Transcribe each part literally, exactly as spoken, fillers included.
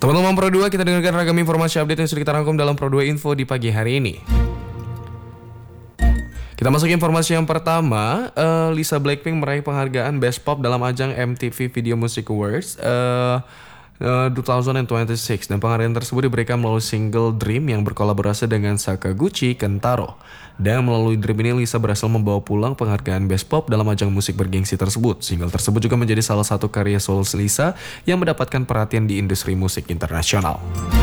Teman-teman Pro dua, kita dengarkan ragam informasi update yang sudah kita rangkum dalam Pro dua Info di pagi hari ini. Kita masuk ke informasi yang pertama. uh, Lisa Blackpink meraih penghargaan Best Pop dalam ajang M T V Video Music Awards uh, uh, dua ribu dua puluh enam, dan penghargaan tersebut diberikan melalui single Dream yang berkolaborasi dengan Sakaguchi Kentaro. Dan melalui Dream ini Lisa berhasil membawa pulang penghargaan Best Pop dalam ajang musik bergengsi tersebut. Single tersebut juga menjadi salah satu karya solo Lisa yang mendapatkan perhatian di industri musik internasional.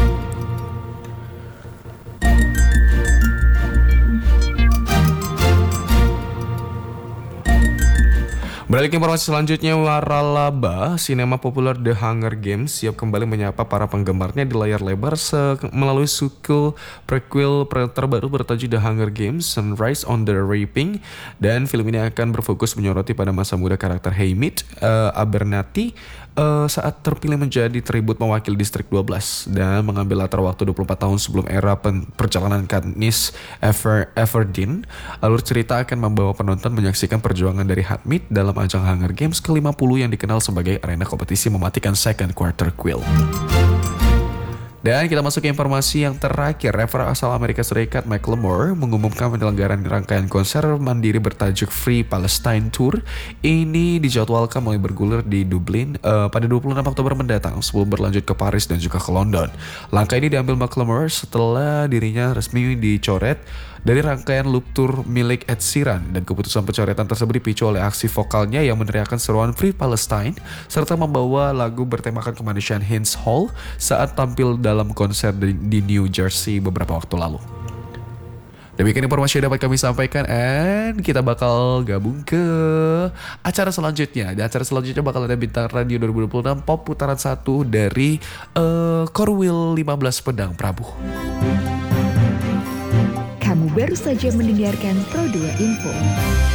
Beralih ke informasi selanjutnya, waralaba sinema populer The Hunger Games siap kembali menyapa para penggemarnya di layar lebar melalui sequel prequel terbaru bertajuk The Hunger Games Sunrise on the Reaping. Dan film ini akan berfokus menyoroti pada masa muda karakter Haymitch uh, Abernathy uh, saat terpilih menjadi tribut mewakili Distrik dua belas dan mengambil latar waktu dua puluh empat tahun sebelum era pen- perjalanan Katniss Ever- Everdeen. Alur cerita akan membawa penonton menyaksikan perjuangan dari Haymitch dalam ajang Hunger Games ke lima puluh yang dikenal sebagai arena kompetisi mematikan Second Quarter Quill. Dan kita masuk ke informasi yang terakhir. Rapper asal Amerika Serikat Macklemore mengumumkan penyelenggaraan rangkaian konser mandiri bertajuk Free Palestine Tour. Ini dijadwalkan mulai bergulir di Dublin uh, pada dua puluh enam Oktober mendatang sebelum berlanjut ke Paris dan juga ke London. Langkah ini diambil Macklemore setelah dirinya resmi dicoret dari rangkaian loop tour milik Ed Sheeran, dan keputusan pencoretan tersebut dipicu oleh aksi vokalnya yang meneriakkan seruan Free Palestine serta membawa lagu bertemakan kemanusiaan Heinz Hall saat tampil dalam konser di, di New Jersey beberapa waktu lalu. Demikian informasi yang dapat kami sampaikan, and kita bakal gabung ke acara selanjutnya. Dan acara selanjutnya bakal ada Bintang Radio dua ribu dua puluh enam Pop putaran satu dari uh, Korwil lima belas Pedang Prabu. Kamu baru saja mendengarkan Pro dua Info.